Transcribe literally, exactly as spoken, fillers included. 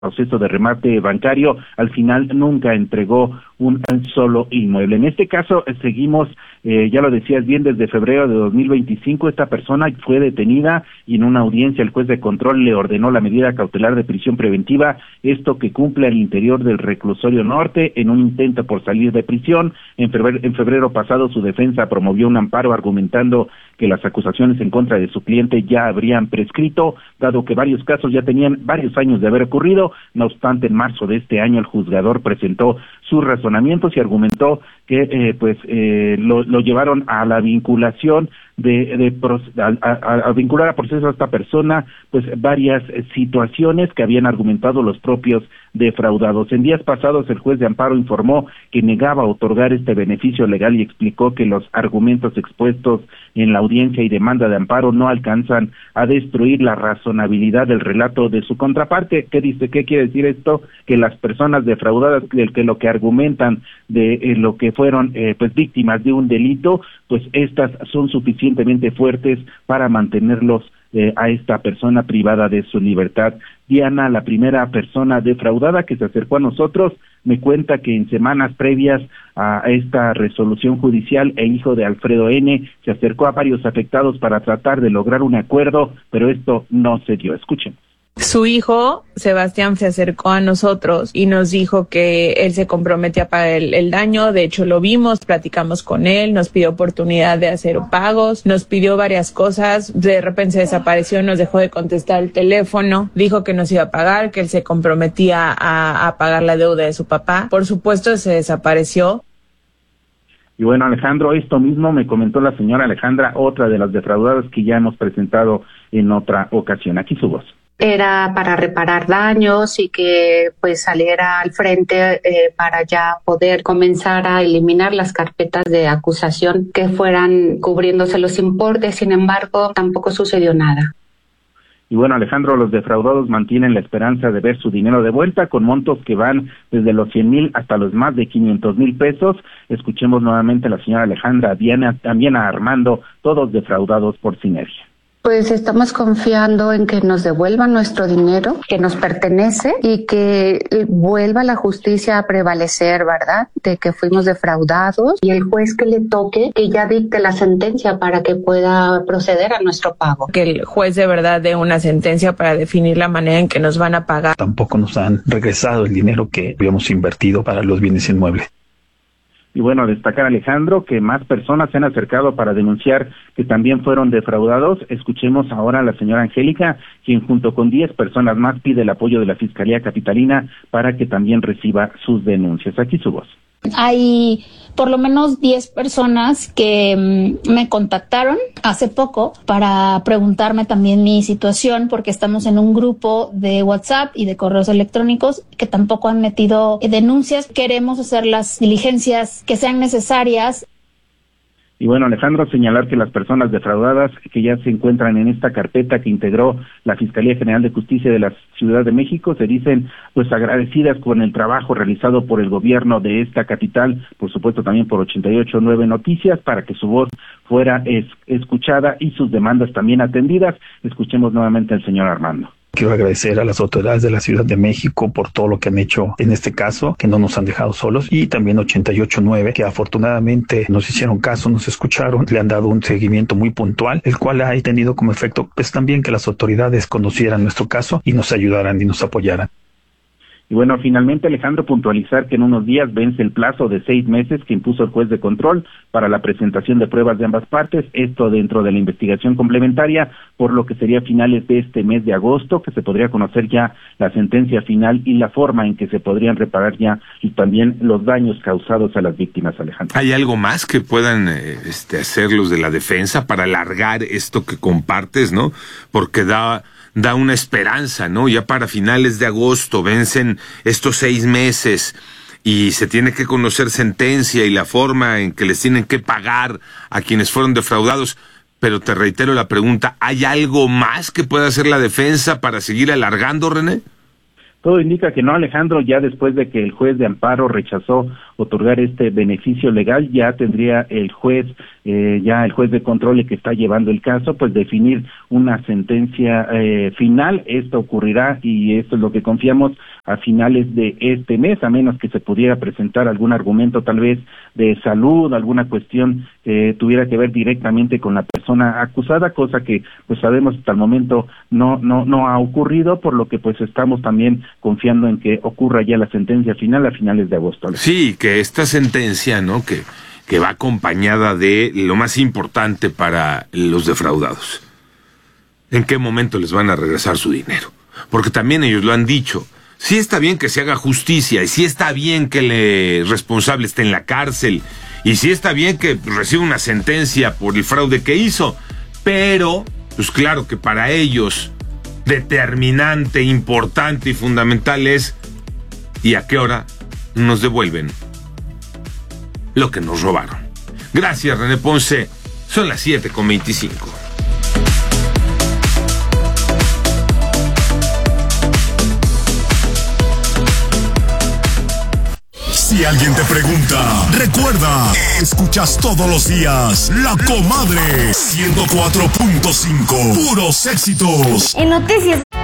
proceso de remate bancario, al final nunca entregó un solo inmueble. En este caso eh, seguimos, eh, ya lo decías bien, desde febrero de dos mil veinticinco esta persona fue detenida y en una audiencia el juez de control le ordenó la medida cautelar de prisión preventiva, esto que cumple al interior del reclusorio norte en un intento por salir de prisión. En febrero, en febrero pasado su defensa promovió un amparo argumentando que las acusaciones en contra de su cliente ya habrían prescrito, dado que varios casos ya tenían varios años de haber ocurrido. No obstante, en marzo de este año el juzgador presentó sus razonamientos y argumentó que eh, pues eh, lo, lo llevaron a la vinculación de, de a, a, a vincular a proceso a esta persona pues varias situaciones que habían argumentado los propios defraudados. En días pasados el juez de amparo informó que negaba otorgar este beneficio legal y explicó que los argumentos expuestos en la audiencia y demanda de amparo no alcanzan a destruir la razonabilidad del relato de su contraparte. ¿Qué dice? ¿Qué quiere decir esto? Que las personas defraudadas, que lo que argumentan de eh, lo que fueron eh, pues víctimas de un delito, pues estas son suficientemente fuertes para mantenerlos eh, a esta persona privada de su libertad. Diana, la primera persona defraudada que se acercó a nosotros, me cuenta que en semanas previas a esta resolución judicial, el hijo de Alfredo N. se acercó a varios afectados para tratar de lograr un acuerdo, pero esto no se dio. Escuchen. Su hijo, Sebastián, se acercó a nosotros y nos dijo que él se compromete a pagar el, el daño. De hecho, lo vimos, platicamos con él, nos pidió oportunidad de hacer pagos, nos pidió varias cosas. De repente se desapareció, nos dejó de contestar el teléfono, dijo que nos iba a pagar, que él se comprometía a, a pagar la deuda de su papá. Por supuesto, se desapareció. Y bueno, Alejandro, esto mismo me comentó la señora Alejandra, otra de las defraudadas que ya hemos presentado en otra ocasión. Aquí su voz. Era para reparar daños y que pues saliera al frente eh, para ya poder comenzar a eliminar las carpetas de acusación que fueran cubriéndose los importes. Sin embargo, tampoco sucedió nada. Y bueno, Alejandro, los defraudados mantienen la esperanza de ver su dinero de vuelta con montos que van desde los cien mil hasta los más de quinientos mil pesos. Escuchemos nuevamente a la señora Alejandra, Diana, también a Armando, todos defraudados por Sinergia. Pues estamos confiando en que nos devuelvan nuestro dinero, que nos pertenece y que vuelva la justicia a prevalecer, ¿verdad? De que fuimos defraudados y el juez que le toque, que ya dicte la sentencia para que pueda proceder a nuestro pago. Que el juez de verdad dé una sentencia para definir la manera en que nos van a pagar. Tampoco nos han regresado el dinero que habíamos invertido para los bienes inmuebles. Y bueno, destacar, Alejandro, que más personas se han acercado para denunciar que también fueron defraudados. Escuchemos ahora a la señora Angélica, quien junto con diez personas más pide el apoyo de la Fiscalía Capitalina para que también reciba sus denuncias. Aquí su voz. Hay por lo menos diez personas que um, me contactaron hace poco para preguntarme también mi situación, porque estamos en un grupo de WhatsApp y de correos electrónicos que tampoco han metido denuncias. Queremos hacer las diligencias que sean necesarias. Y bueno, Alejandro, señalar que las personas defraudadas que ya se encuentran en esta carpeta que integró la Fiscalía General de Justicia de la Ciudad de México se dicen pues agradecidas con el trabajo realizado por el gobierno de esta capital, por supuesto también por ochenta y ocho punto nueve Noticias, para que su voz fuera es, escuchada y sus demandas también atendidas. Escuchemos nuevamente al señor Armando. Quiero agradecer a las autoridades de la Ciudad de México por todo lo que han hecho en este caso, que no nos han dejado solos, y también ochenta y ocho punto nueve, que afortunadamente nos hicieron caso, nos escucharon, le han dado un seguimiento muy puntual, el cual ha tenido como efecto pues también que las autoridades conocieran nuestro caso y nos ayudaran y nos apoyaran. Y bueno, finalmente, Alejandro, puntualizar que en unos días vence el plazo de seis meses que impuso el juez de control para la presentación de pruebas de ambas partes, esto dentro de la investigación complementaria, por lo que sería a finales de este mes de agosto que se podría conocer ya la sentencia final y la forma en que se podrían reparar ya y también los daños causados a las víctimas, Alejandro. ¿Hay algo más que puedan eh, este, hacer los de la defensa para alargar esto que compartes, no? Porque da... da una esperanza, ¿no? Ya para finales de agosto vencen estos seis meses y se tiene que conocer sentencia y la forma en que les tienen que pagar a quienes fueron defraudados. Pero te reitero la pregunta, ¿hay algo más que pueda hacer la defensa para seguir alargando, René? Todo indica que no, Alejandro, ya después de que el juez de amparo rechazó otorgar este beneficio legal, ya tendría el juez, eh, ya el juez de control que está llevando el caso, pues definir una sentencia eh, final. Esto ocurrirá, y esto es lo que confiamos, a finales de este mes, a menos que se pudiera presentar algún argumento tal vez de salud, alguna cuestión que tuviera que ver directamente con la persona acusada, cosa que pues sabemos hasta el momento no no no ha ocurrido, por lo que pues estamos también confiando en que ocurra ya la sentencia final a finales de agosto. Sí, que esta sentencia, ¿no?, que que va acompañada de lo más importante para los defraudados. ¿En qué momento les van a regresar su dinero? Porque también ellos lo han dicho. Sí está bien que se haga justicia, y sí está bien que el responsable esté en la cárcel, y sí está bien que reciba una sentencia por el fraude que hizo, pero, pues claro que para ellos determinante, importante y fundamental es ¿y a qué hora nos devuelven lo que nos robaron? Gracias, René Ponce. Son las siete con veinticinco. Si alguien te pregunta, recuerda, escuchas todos los días La Comadre ciento cuatro punto cinco, puros éxitos. En noticias.